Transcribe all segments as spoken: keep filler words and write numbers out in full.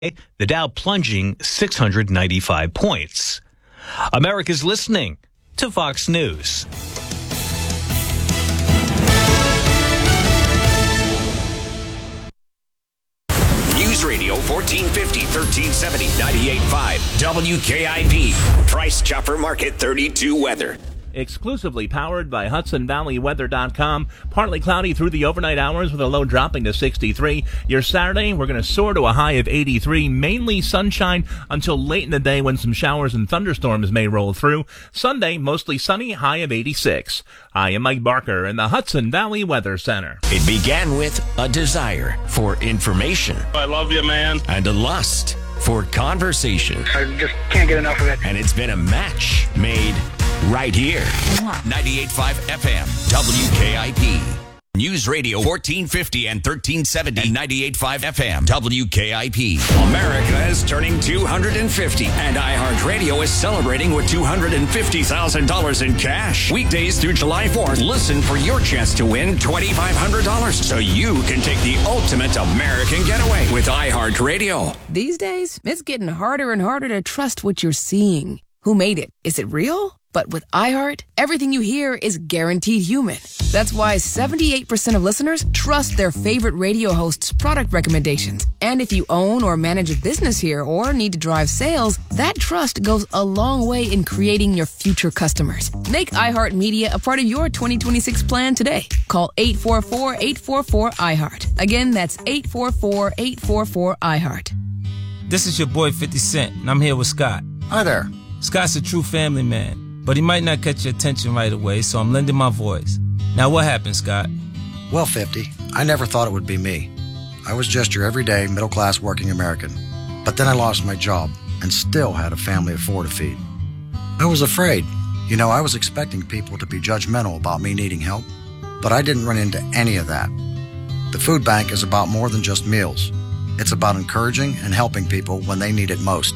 the Dow plunging six hundred ninety-five points. America's listening to Fox News. News Radio fourteen fifty, thirteen seventy, ninety-eight point five, W K I P. Price Chopper Market thirty-two weather. Exclusively powered by Hudson Valley Weather dot com. Partly cloudy through the overnight hours with a low dropping to sixty-three. Your Saturday, we're going to soar to a high of eighty-three. Mainly sunshine until late in the day when some showers and thunderstorms may roll through. Sunday, mostly sunny, high of eighty-six. I am Mike Barker in the Hudson Valley Weather Center. It began with a desire for information. I love you, man. And a lust for conversation. I just can't get enough of it. And it's been a match made right here. ninety-eight point five F M, W K I P. News Radio fourteen fifty and thirteen seventy, ninety-eight point five F M, W K I P. America is turning two hundred fifty, and iHeartRadio is celebrating with two hundred fifty thousand dollars in cash. Weekdays through July fourth, listen for your chance to win twenty-five hundred dollars so you can take the ultimate American getaway with iHeartRadio. These days, it's getting harder and harder to trust what you're seeing. Who made it? Is it real? But with iHeart, everything you hear is guaranteed human. That's why seventy-eight percent of listeners trust their favorite radio host's product recommendations. And if you own or manage a business here or need to drive sales, that trust goes a long way in creating your future customers. Make iHeart Media a part of your twenty twenty-six plan today. Call eight four four, eight four four, iHeart. Again, that's eight four four, eight four four, iHeart. This is your boy fifty Cent, and I'm here with Scott. Hi there. Scott's a true family man, but he might not catch your attention right away, so I'm lending my voice. Now, what happened, Scott? Well, fifty, I never thought it would be me. I was just your everyday, middle-class working American. But then I lost my job and still had a family of four to feed. I was afraid. You know, I was expecting people to be judgmental about me needing help, but I didn't run into any of that. The food bank is about more than just meals. It's about encouraging and helping people when they need it most.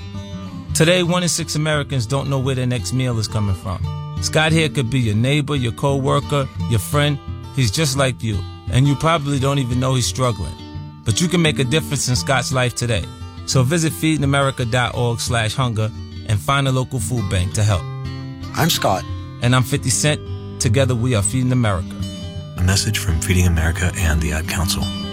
Today, one in six Americans don't know where their next meal is coming from. Scott here could be your neighbor, your co-worker, your friend. He's just like you, and you probably don't even know he's struggling. But you can make a difference in Scott's life today. So visit feeding america dot org slash hunger and find a local food bank to help. I'm Scott. And I'm fifty Cent. Together we are Feeding America. A message from Feeding America and the Ad Council.